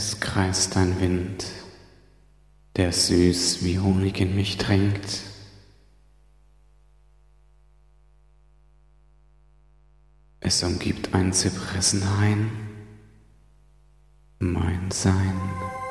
Es kreist ein Wind, der süß wie Honig in mich drängt. Es umgibt ein Zypressenhain, mein Sein.